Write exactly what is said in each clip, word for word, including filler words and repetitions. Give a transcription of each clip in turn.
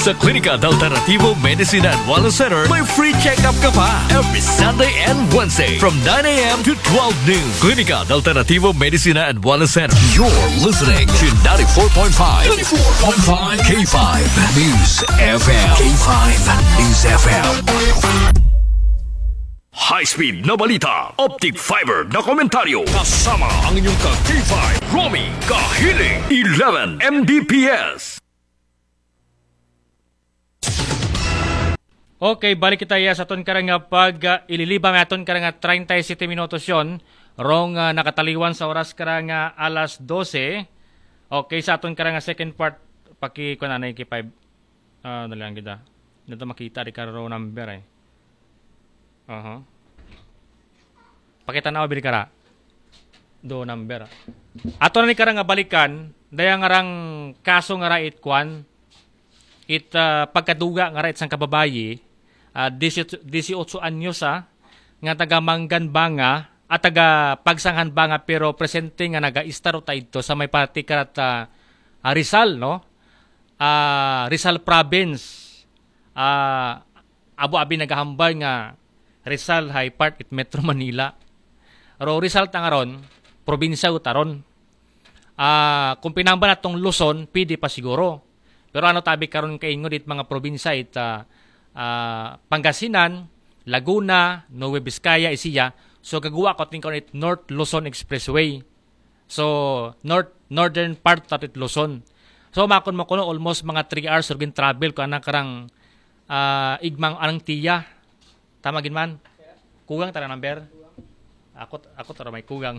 Sa Klinika Alternativo Medicine and Wellness Center, may free check-up ka pa every Sunday and Wednesday from nine a.m. to twelve noon. Klinika Alternativo Medicine and Wellness Center. You're listening to ninety-four point five. ninety-four point five K five News F M. K five News F M. High-speed na balita, optic fiber na komentaryo, kasama ang inyong ka-K five, Romy Kahiling, eleven M B P S. Okay, balik kita ya sa aton karang nga pag uh, ililibang aton karang nga thirty-seven minutos yon. Rong uh, nakataliwan sa oras karang nga alas twelve. Okay, sa aton karang nga second part paki ko na na K five. Ah, uh, dalang kita. Dito makita di karo number eh. Aha. Uh-huh. Pakita na bili kara. Do number. Ato na ni karang nga balikan, daya nga rang kaso nga ra it kwan. It uh, pagkaduga nga ra it sang kababayi. Uh, eighteen anyos ah, nga taga Mangganbanga at taga Pagsanghanbanga pero presente nga naga-istaro tayo sa may particular at uh, Rizal, no? Uh, Rizal Province. Uh, abo-abi nagahambal nga Rizal High Part it Metro Manila. Ro Rizal tangaron, probinsya utaron. Uh, kung pinamba na tong Luzon, pwede pa siguro. Pero ano tabi karon kay ingo dit mga probinsya it uh, Uh, Pangasinan, Laguna, Nueva Vizcaya, Isiya. So gagawa ko tingkon it North Luzon Expressway. So north northern part of it Luzon. So makon mo kuno almost mga three hours urgin travel ko anang karang uh, igmang anang tiya. Tama gin man. Kugang tara number. Ako ako tara may kugang.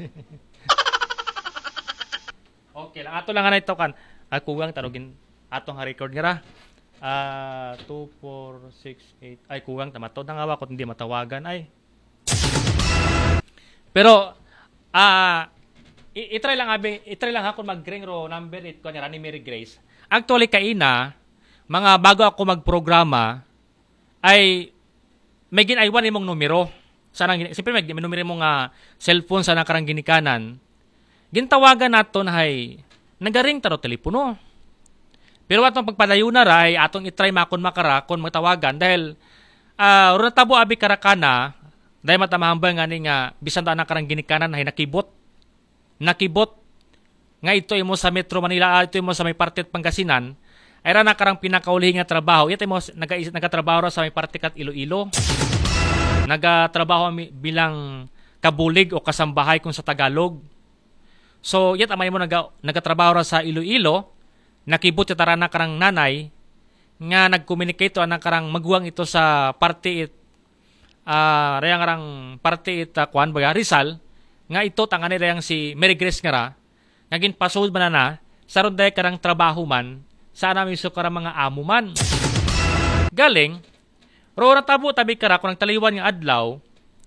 Okay lang ato lang ana ito kan. Ah, kugang tarogin atong ha record nga ra. Ah, uh, two, four, six, eight. Ay, kuwang tamatod. Nangawa ko hindi matawagan. Ay. Pero, ah, uh, itry lang abi, itry lang ako mag-ring ro number it ko ni Rani Mary Grace. Actually, kaina, mga bago ako magprograma, ay, may ginaywan imong numero. Sana, siyempre may numero mong uh, cellphone sa nakarang ginikanan. Gintawagan naton ay, nagaring taro telepono. Pero atong pagpadayo na ra ay atong itry makon makara kon matawagan dahil uh, runatabo abi karakana dahil matamahambal nga ni nga bisan ta nakarang ginikanan ay nakibot. Nakibot nga ito imo sa Metro Manila, ito imo sa may parte Pangasinan ay ra nakarang pinakauli nga trabaho. Ito imo naga nagatrabaho ra sa may parte kat Iloilo. Nagatrabaho bilang kabulig o kasambahay kung sa Tagalog. So, yat amay mo naga nagatrabaho ra sa Iloilo. Nakibot yung tarana karang nanay nga nag-communicate to anang karang maguwang ito sa party it uh, rayang karang party it uh, kuan ba Rizal nga ito tangani rayang si Mary Grace nga ra nga ginpasold man na sa ronday karang trabaho man sa namin so karang mga amo man galing ro tabo tabi kara kun taliwan nga adlaw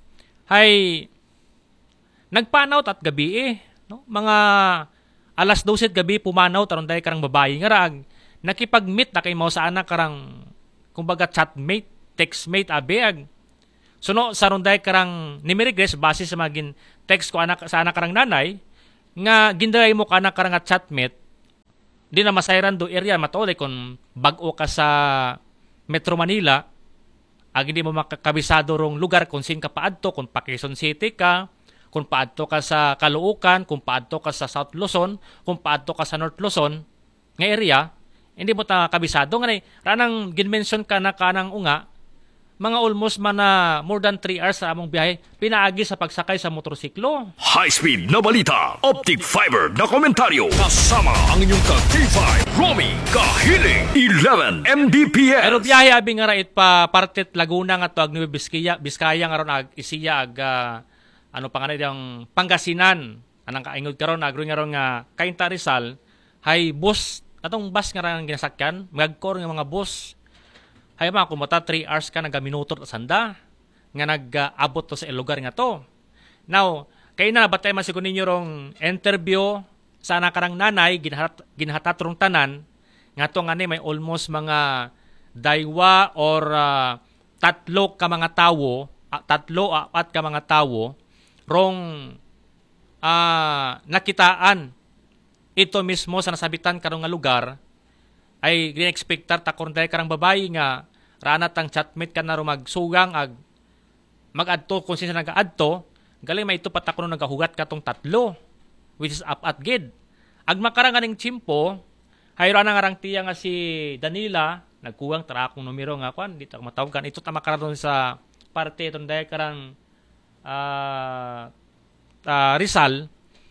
hay nagpanaw at gabi eh no mga alas twelve gabi pumanaw taron dahil karang babae nga rag nakipag-meet na kay mo sa anak karang kumbaga chatmate, textmate abeag. So no sa ronday karang ni Mary Grace base sa magin text ko anak sa anak karang nanay nga gindaray mo ka anak karang chatmate di na masayran do area matolay kung bag-o ka sa Metro Manila ag hindi mo makakabisado rong lugar kung sin ka paadto kung pa Quezon City ka kung paadto ka sa Caloocan, kung paadto ka sa South Luzon, kung paadto ka sa North Luzon, nga area, hindi mo ta kabisado. Nga ranang ginmention ka na kanang unga, mga almost man na more than three hours sa among biyahe, pinaagi sa pagsakay sa motorsiklo. High-speed na balita, optic fiber na komentaryo, kasama ang inyong ka-K five, Romy Kahiling, eleven M B P S. Pero biyahe abi nga rait pa partit Laguna nga to ag Nueva Vizcaya, Vizcaya nga ron ag Isiya ag uh, ano pa nga yung Pangasinan anang kaingod karon agro nga ron nga Cainta Rizal hay bus atong bus nga ron ginasakyan magkor nga mga bus hay mga kumata three hours ka nagaminuto at sanda nga nag-abot to sa lugar nga to. Now kay na batay man siguro ninyo rong interview sa nakarang nanay ginhat ginhatat rong tanan nga to nga ni may almost mga daywa or uh, tatlo ka mga tawo uh, tatlo at ka mga tawo rong uh, nakitaan ito mismo sa nasabitan karong nga lugar ay gina-expectar ta kung dahil karang babae nga ranat ang chatmate ka na ro magsugang ag mag-adto kung sino nag-adto galing may ito patak no nagahugat katong tatlo which is up at gid. Ag makaranganing chimpo hayro na ngarang tiya nga si Danila nagkuwang tara akong numero nga kwan dito ako matawag kan ito ta makaron sa parte itong dahil karang uh, uh, Rizal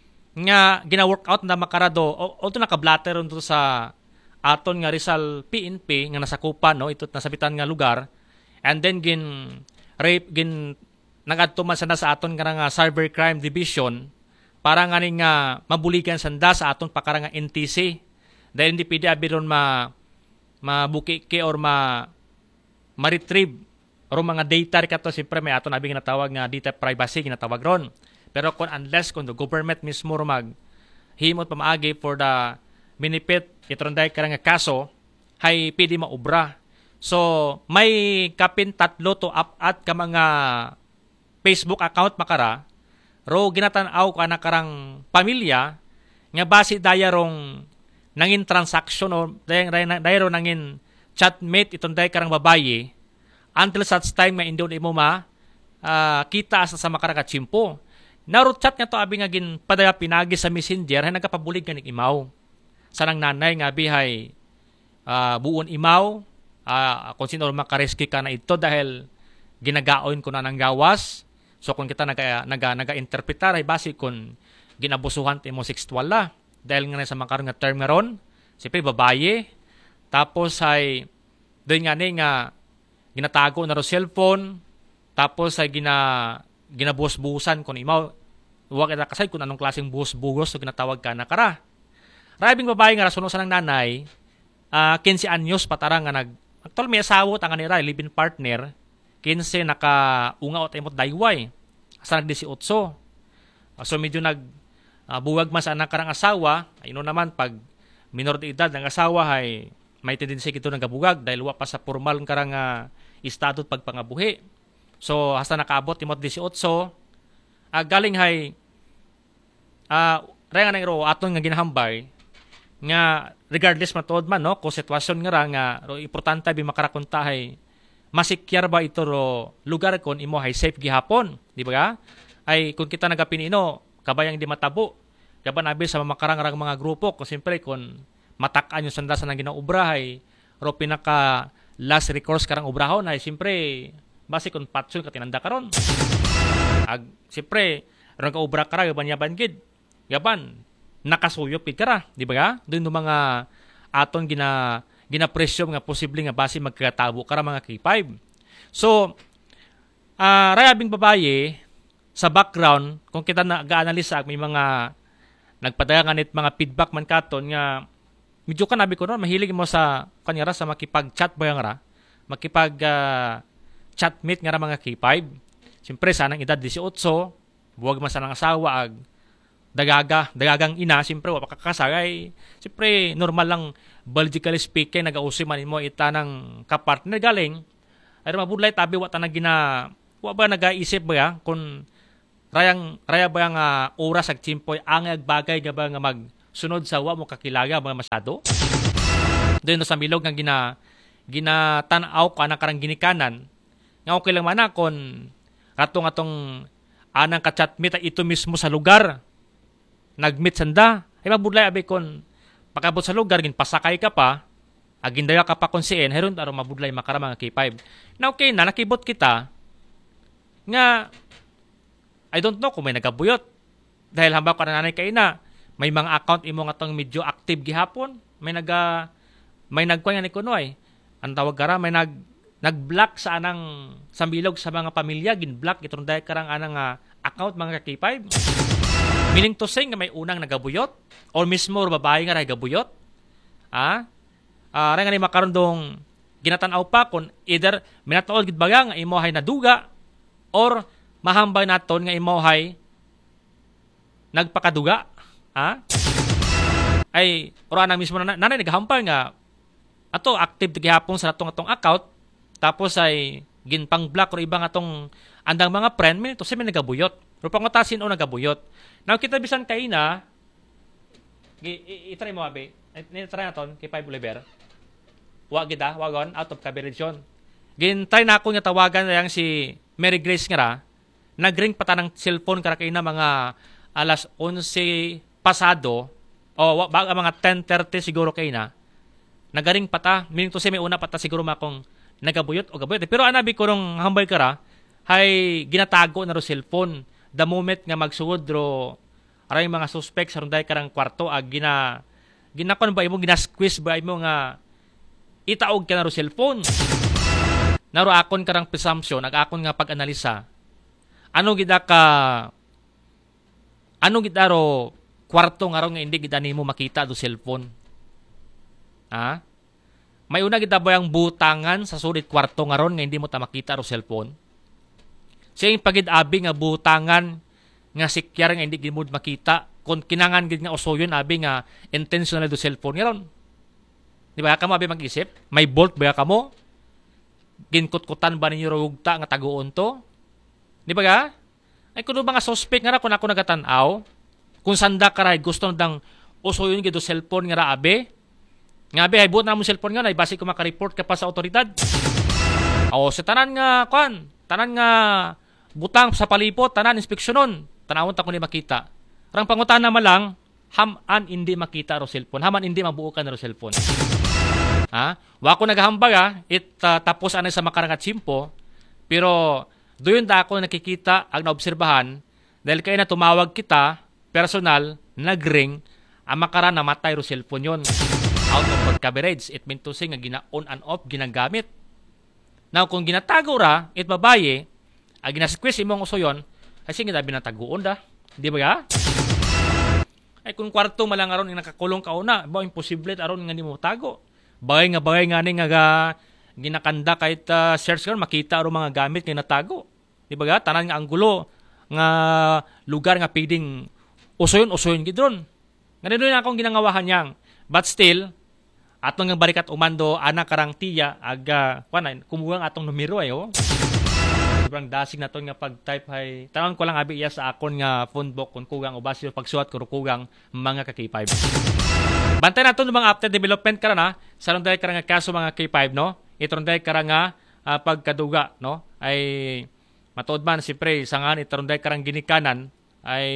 nga gina-workout na makarado o, o ito nakablatter ito sa aton nga Rizal P N P nga nasakupan no ito nasabitan nga lugar and then gin rape gin nagadto man sana sa aton nga nga cyber crime division para nga ning nga mabuligan sanda sa aton pakara nga N T C dahil hindi pwede abi ron ma mabuki ke or ma ma-retrieve or mga data kato siyempre may aton abi nga natawag nga data privacy ginatawag ron pero kung unless kung the government mismo mag himot pamaagi for the minipit itronday karang nga kaso hay pwede maubra. So may kapin tatlo to up at ka mga Facebook account makara ro ginatan-aw ka na karang pamilya nga base daya rong nangin transaction o daya, daya ro nangin chatmate itronday karang babaye until such time nga indon imo ma uh, kita asa sa makara ka chimpo. Narot chat nga to abi nga gin padaya pinagi sa Messenger hay nagapabulig kanig imaw. Sanang nanay nga bihay uh, buon imaw uh, kung sino makarescue ka na ito dahil ginagaon ko na ng gawas. So kung kita naga, naga, naga-interpretar ay base kung ginabusuhan ti mo sexual la dahil nga sa makaroon nga term nga ron siyempre babaye tapos ay doon nga ni nga ginatago na ro cellphone tapos ay gina ginabuhos-buhusan kung imaw huwag kita kasay kung anong klaseng buhos-buhos so ginatawag ka na kara. Rabing babae nga rasunod sa ng nanay, uh, fifteen anyos patara nga nag, actual may asawa tanga nila, live-in partner, fifteen naka-unga o tayo dayway, asa nag eighteen. Uh, so medyo nag, uh, buwag man sa anak karang asawa, ayun naman pag minor de edad ng asawa ay may tendency kito nagabugag dahil wa pa sa formal karang uh, estado at pagpangabuhi. So hasta nakaabot timot eighteen, uh, galing hay, uh, raya nga ro aton nga ginahambay, nga regardless matod man no kung sitwasyon nga ra nga ro importante bi makarakuntahay masikyar ba ito ro lugar kon imo hay safe gihapon di ba ay kung kita nagapinino kabayang di matabo gaban abi sa makarangarang mga grupo kung siyempre kung matak-an yung sanda sa nang ginaubra hay ro pinaka last recourse karang ubrahon ay siyempre base kung patsul ka tinanda karon ag siyempre ro ka ubra kara gaban yaban gid gaban nakasuyop pid kara, di ba ga? Doon no mga aton gina ginapresyo nga posible nga base magkatabo kara mga K five. So, uh, rayabing babaye sa background kung kita nag-analisa may mga nagpadaya nit mga feedback man katon nga medyo kanabi ko no mahilig mo sa kanyara sa makipag-chat ba nga ra, makipag uh, chatmate nga ra mga K five. Siyempre sanang edad eighteen, buwag man sanang asawa ag dagaga, dagagang ina, siyempre, wala kakasagay. Siyempre, normal lang, biologically speaking, nag-ausay man mo ita ng kapartner galing. Ay, mabudlay, tabi, wata na gina, wala ba nag-aisip ba ya, kung rayang, raya ba yung uh, oras ag chimpoy, ang bagay nga ba nga magsunod sa wa mo kakilaga ba masyado? Doon sa milog nga gina, ginatanaw ka na karang ginikanan, nga okay lang man na, kung atong-atong anang kachatmit ito mismo sa lugar, nagmeet sanda ay mabudlay abi kon pakabot sa lugar gin pasakay ka pa agindaya ka pa kon sien heron taro mabudlay makara mga K five na okay na nakibot kita nga I don't know kung may nagabuyot dahil hamba ka na nanay kay na may mga account imo nga tong medyo active gihapon may naga may nagkuan ni kuno ay ang tawag kara may nag nag-block sa anang sambilog sa mga pamilya gin-block itong dahil karang anang uh, account mga K five. Meaning to say nga may unang nagabuyot or mismo babae nga nagabuyot. Ah? Ah, uh, nga ni makaron dong ginatanaw pa kung either minataol gid baga nga imo hay naduga or mahambay naton nga imo hay nagpakaduga. Ah? Ay ora na mismo na nanay nagahampay nga ato active gihapon sa atong atong account tapos ay ginpang block or ibang atong andang mga friend minito sa may nagabuyot. Pero pangutasin o nagabuyot. Now, kita bisan kay na, i-try mo, abe. I-try natin, kay five Oliver. wa gid ah, wagon out of coverage yun. Gintry na ako nga tawagan yang si Mary Grace nga ra, nagring pata ng cellphone kara kay na mga alas onse pasado o wa- baga mga ten thirty siguro kay na. Nagaring pata, meaning to say may una pata siguro makong nagabuyot o gabuyot. Pero anabi ko nung hambay kara, hay ginatago na ro cellphone. The moment nga magsuod ro aray mga suspect sa runday karang kwarto ag gina ginakon ba imo gina-squeeze ba imo nga itaog ka na ro cellphone. Naro akon karang presumption ag akon nga pag-analisa. Ano gida ka ano gida ro kwarto nga ro nga hindi gida nimo makita do cellphone. Ha? May una gida ba yung butangan sa sulit kwarto nga ron nga hindi mo ta makita ro cellphone. Siya yung pagid-abi nga butangan nga sikyar nga hindi gid mo makita kung kinangan gid nga usoyon abi nga intentional do cellphone nga ron. Di ba kamo abi mag-isip? May bolt ba kamo? Ginkutkutan ba ninyo rugta nga taguon to? Di ba ga? Ay kuno mga suspect nga ra kung ako nagatan-aw, kung sanda ka ray gusto ndang usoyon gid do cellphone nga ra abi. Nga abi ay buot na mo cellphone nga na basi ko maka-report ka pa sa otoridad. O sa tanan nga kwan, tanan nga butang sa palipot, tanan inspeksyonon, tanawon ta kun di makita. Rang pangutana man lang, haman hindi makita ro cellphone, haman hindi mabuukan ro cellphone. Ha? Wa ko naghambag ha, it uh, tapos anay sa makarangat simpo, pero doon da ako nakikita ang naobserbahan dahil kaya na tumawag kita, personal, nagring, ang makaran namatay ro cellphone yon. Out of coverage, it meant to say nga gina-on and off, ginagamit. Now, kung ginatago ra, it babaye, ang ginasqueeze imong uso yun, ay sige na binatagoon da. Di ba ga? Ay kung kwarto malang aron nga nakakulong ka una, ba imposible aron nga nimo tago. Bagay nga bagay nga ni nga ga, ginakanda kahit uh, search karon makita aron mga gamit nga natago. Di ba ga? Tanan nga anggulo nga lugar nga pwedeng usoyon usoyon gid ron. Nga doon akong ginangawahan yang. But still, atong nga barikat umando anak karang tiya aga kuan kumuha atong numero ay oh. Sobrang dasig na to nga pag-type hay. Tanong ko lang abi iya sa akon nga phone book kung kugang o basi pagsuat ko kugang mga ka K five. Bantay nato ng mga after development karon na sa ronday karang nga kaso mga K five no. Itronday karang nga uh, pagkaduga no ay matuod man siyempre sangan itronday karang ginikanan ay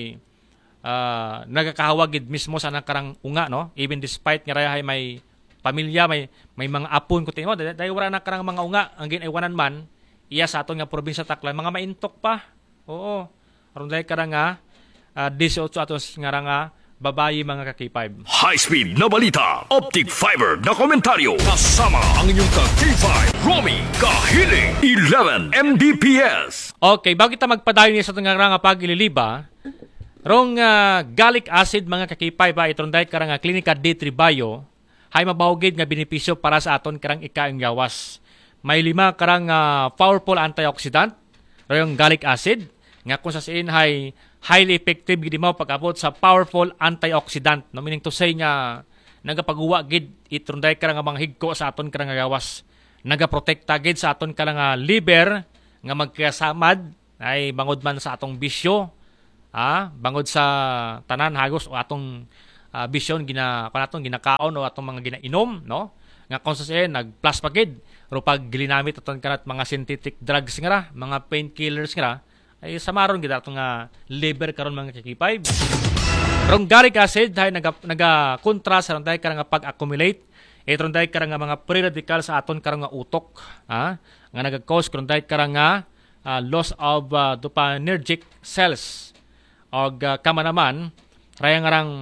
uh, nagakahawag gid mismo sa nakarang unga no even despite nga rahay may pamilya may may mga apon ko tingmo dahil wala na karang mga unga ang ginaiwanan man iya sa aton nga probinsya Taclan mga maintok pa. Oo. Aron dai karang nga uh, eighteen aton nga nga babayi mga ka K five. High-speed na balita, optic fiber na komentaryo, kasama ang inyong ka K five, Romy Kahiling, eleven M B P S. Okay, bago kita magpadayon sa itong nga pag-ililiba, rong uh, gallic acid mga ka K five ba itong dahil karang Klinika D three Bio, hay mabawgid nga benepisyo para sa aton karang ikaang gawas. May lima karang uh, powerful antioxidant, rong gallic acid, nga kung sa siin hay highly effective gid mo pag-abot sa powerful antioxidant. No meaning to say nga nagapaguwa gid itong dahil karang mga higko sa aton karang gawas. Nagaprotekta gid sa aton karang uh, liver nga magkasamad ay bangod man sa atong bisyo. Ah, bangod sa tanan hagos o atong uh, bisyon gina kanatong ginakaon o atong mga ginainom no nga kung sa siya nag-plus pa gid ro pag ginamit aton kanat mga synthetic drugs nga ra mga painkillers nga ra ay samaron gid atong nga liver karon mga K five. Rong gallic acid hay naga naga kontra sa ronday karang pag-accumulate itong day karang mga free radical sa aton karang nga utok ah nga naga-cause karon day karang nga uh, loss of uh, dopaminergic cells og uh, kama naman raya nga rang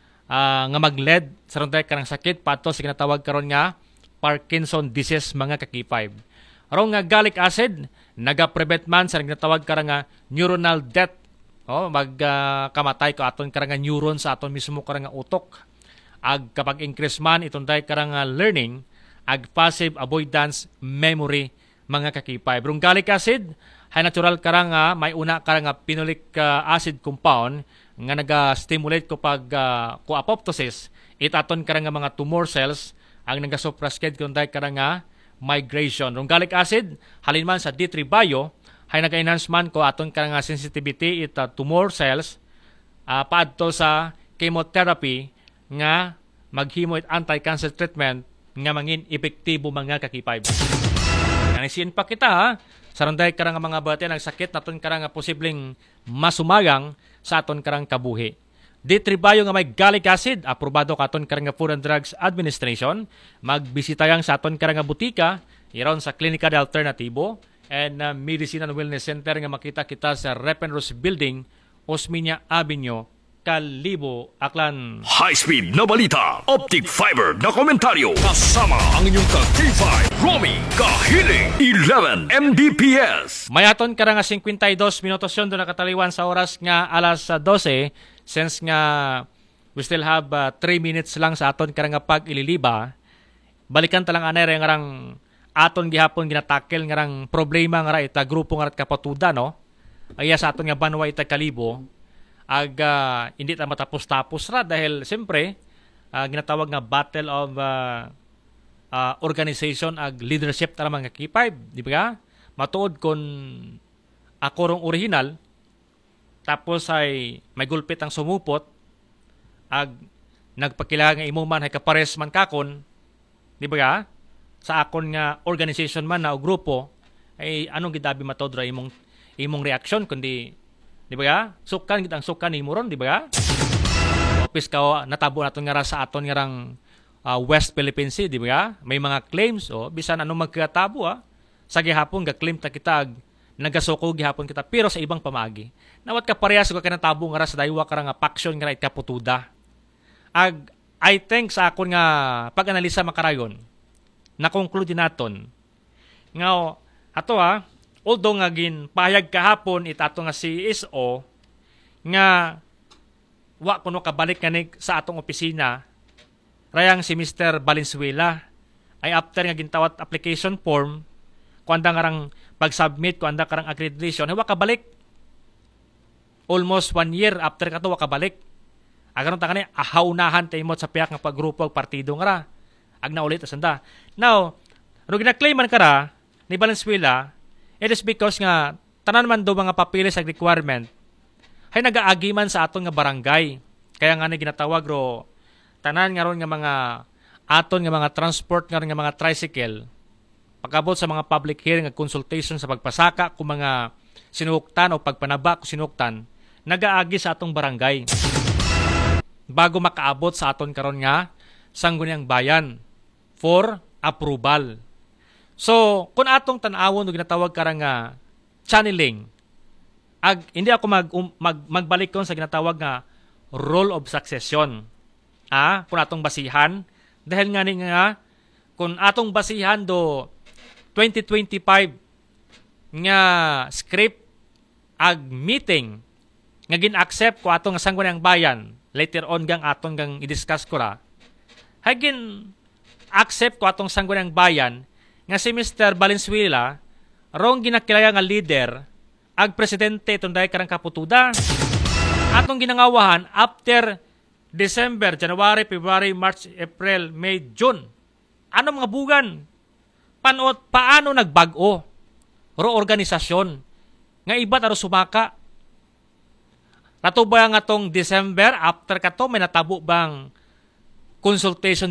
uh, nga mag-lead sa ronday karang sakit pato sa ginatawag karon nga Parkinson disease mga ka K five. Rong nga gallic acid naga-prevent man sa ginatawag karang nga neuronal death. Oh, magkamatay uh, ko aton karang nga neuron sa aton mismo karang nga utok. Ag kapag increase man itong day karang nga learning, ag passive avoidance memory mga ka K five. Rong gallic acid hay natural karang nga may una karang nga phenolic uh, acid compound nga naga-stimulate ko pag uh, ko apoptosis it aton karang nga mga tumor cells ang naga-suppress kid kung day karang nga migration. Rong gallic acid halin man sa D three Bio hay naga-enhance man ko aton karang nga sensitivity it uh, tumor cells uh, paadto sa chemotherapy nga maghimo it anti-cancer treatment nga mangin epektibo mga kakipay. Nanisiin pa kita ha, saranday karang mga bata ng sakit naton karang posibleng masumagang sa aton karang kabuhi. Di tribayo nga may gallic acid, aprobado katon karang Food and Drugs Administration, magbisita yang sa aton karang butika, iron sa Klinika de Alternativo, and uh, Medicine and Wellness Center nga makita kita sa Repenrose Building, Osmeña Avenue, Kalibo, Aklan. High-speed na balita, optic fiber na komentaryo, kasama ang inyong ka-K five, Romy Kahiling, eleven M B P S. Mayaton ka nga fifty-two minutos yun doon nakataliwan sa oras nga alas twelve, since nga we still have uh, three minutes lang sa aton ka nga pag-ililiba. Balikan talang anay nga rang aton gihapon ginatakel nga rang problema nga ra ita grupo nga rat kapatuda, no? Aya sa aton nga banwa ita Kalibo. Ag uh, hindi ta matapos-tapos ra dahil siyempre uh, ginatawag nga battle of uh, uh, organization ag leadership tara mga K five, di ba? Matuod kon ako rong original tapos ay may gulpit ang sumupot ag nagpakilala nga imo man hay kapares man kakon, di ba? Sa akon nga organization man na o grupo ay anong gidabi matod ra imong imong reaksyon kundi di ba? Sukan gid ang sukan nimo ron, di ba? Opis ka natabo naton nga ra sa aton nga rang uh, West Philippine Sea, di ba? May mga claims o oh, bisan anong magkatabo ah. Sa gihapon ga claim ta kita nagasuko gihapon kita pero sa ibang pamaagi. Nawat ka parehas ko kanatabo nga ra sa daywa ka nga paksyon nga ra ikaputuda. Ag I think sa akon nga pag-analisa makarayon na-conclude naton nga ato ah although nga gin pahayag kahapon it ato nga C S O nga wa kuno kabalik kanig sa atong opisina rayang si Mister Valenzuela ay after nga gintawat application form kuanda nga rang pag-submit kuanda karang accreditation ay wa kabalik almost one year after kato wa kabalik agaron ta kani ahaunahan taymot sa piyak nga paggrupo ag partido nga ra ag naulit asanda now ano gina-claim man kara ni Valenzuela. It is because nga tanan man do mga papeles ag requirement hay nagaagi man sa aton nga barangay. Kaya nga ni ginatawag ro tanan nga ron nga mga aton nga mga transport nga ron nga mga tricycle pagabot sa mga public hearing ag consultation sa pagpasaka kung mga sinuktan o pagpanaba kung sinuktan nagaagi sa atong barangay bago makaabot sa aton karon nga sangguniang bayan for approval. So, kung atong tan-awon o ginatawag karang nga channeling, ag hindi ako mag, um, mag magbalik kon sa ginatawag nga role of succession. Ah, kung atong basihan dahil nga ni nga kung atong basihan do twenty twenty-five nga script ag meeting nga gin-accept ko atong sangguniang bayan later on gang atong gang i-discuss ko ra. Hagin accept ko atong sangguniang bayan nga si Mister Valenzuela rong ginakilala nga leader ag presidente itong dahil karang kaputuda atong ginangawahan after December, January, February, March, April, May, June. Ano mga bugan? Panot, paano nagbago ro organisasyon nga iba taro sumaka nato ba nga tong December after kato may natabo bang consultation